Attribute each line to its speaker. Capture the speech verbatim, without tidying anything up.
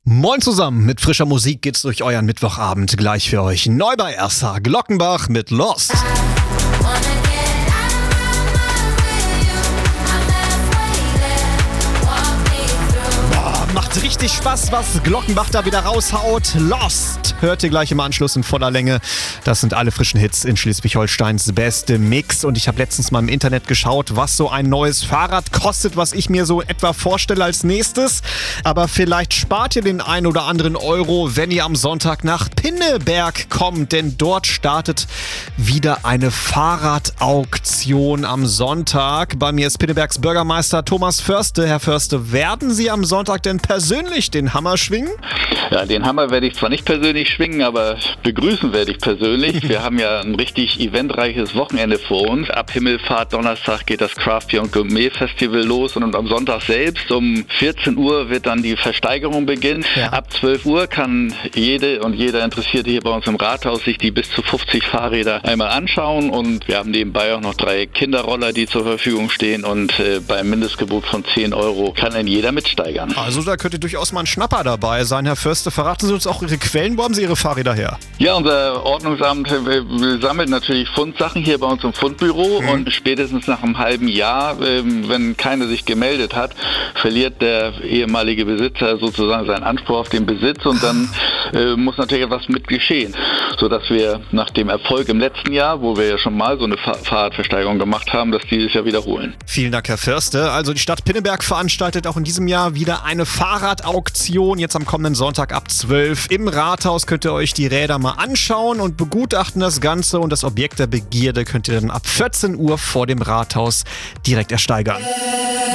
Speaker 1: Moin zusammen, mit frischer Musik geht's durch euren Mittwochabend. Gleich für euch neu bei Erster Glockenbach mit Lost. Macht richtig Spaß, was Glockenbach da wieder raushaut. Lost hört ihr gleich im Anschluss in voller Länge. Das sind alle frischen Hits in Schleswig-Holsteins beste Mix. Und ich habe letztens mal im Internet geschaut, was so ein neues Fahrrad kostet, was ich mir so etwa vorstelle als nächstes. Aber vielleicht spart ihr den ein oder anderen Euro, wenn ihr am Sonntag nach Pinneberg kommt. Denn dort startet wieder eine Fahrradauktion am Sonntag. Bei mir ist Pinnebergs Bürgermeister Thomas Förste. Herr Förste, werden Sie am Sonntag denn persönlich den Hammer schwingen?
Speaker 2: Ja, den Hammer werde ich zwar nicht persönlich schwingen, aber begrüßen werde ich persönlich. Wir haben ja ein richtig eventreiches Wochenende vor uns. Ab Himmelfahrt Donnerstag geht das Craft Beer und Gourmet Festival los und am Sonntag selbst um vierzehn Uhr wird dann die Versteigerung beginnen. Ja. Ab zwölf Uhr kann jede und jeder Interessierte hier bei uns im Rathaus sich die bis zu fünfzig Fahrräder einmal anschauen und wir haben nebenbei auch noch drei Kinderroller, die zur Verfügung stehen und äh, beim Mindestgebot von zehn Euro kann dann jeder mitsteigern.
Speaker 1: Also da könnte durchaus mal ein Schnapper dabei sein, Herr Förste. Verraten Sie uns auch Ihre Quellen, wo haben Sie Ihre Fahrräder her?
Speaker 2: Ja, unser Ordnungsamt wir, wir sammelt natürlich Fundsachen hier bei uns im Fundbüro mhm. und spätestens nach einem halben Jahr, ähm, wenn keiner sich gemeldet hat, verliert der ehemalige Besitzer sozusagen seinen Anspruch auf den Besitz und dann äh, muss natürlich etwas mit geschehen, sodass wir nach dem Erfolg im letzten Jahr, wo wir ja schon mal so eine Fahr- Fahrradversteigerung gemacht haben, das dieses Jahr wiederholen.
Speaker 1: Vielen Dank, Herr Förste. Also die Stadt Pinneberg veranstaltet auch in diesem Jahr wieder eine Fahrradauktion, jetzt am kommenden Sonntag ab zwölf. Im Rathaus könnt ihr euch die Räder mal anschauen und begutachten das Ganze und das Objekt der Begierde könnt ihr dann ab vierzehn Uhr vor dem Rathaus direkt ersteigern.